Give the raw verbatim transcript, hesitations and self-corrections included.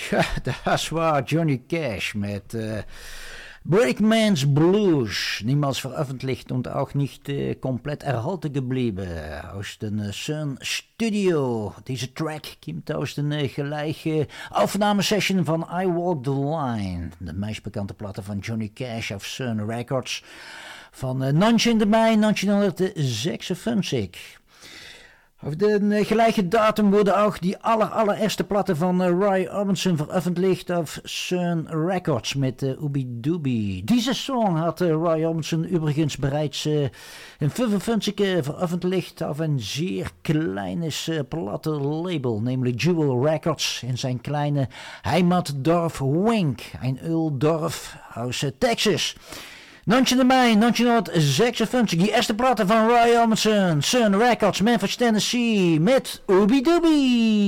Ja, dat is waar. Johnny Cash met uh, Brakeman's Blues. Niemals veröffentlicht und auch nicht äh, komplett erhalten geblieben. Aus den äh, Sun Studio. Diese Track kommt aus den äh, gleiche Aufnahmesession van I Walk the Line. De meest bekende platte van Johnny Cash auf Sun Records. Van uh, negentien mei negentien zesenvijftig. Auf den äh, gleichen Datum wurde auch die aller, allererste Platte von äh, Roy Orbison veröffentlicht auf Sun Records mit äh, Ooby Dooby. Diese Song hatte Roy Orbison übrigens bereits äh, in fünfundfünfzig äh, veröffentlicht auf ein sehr kleines äh, Plattenlabel, nämlich Jewel Records in sein kleine Heimatdorf Wink, ein Öldorf aus äh, Texas. negentien mei negentien zesenvijftig, die eerste platte van Roy Orbison, Sun Records, Memphis, Tennessee, met Ooby Dooby.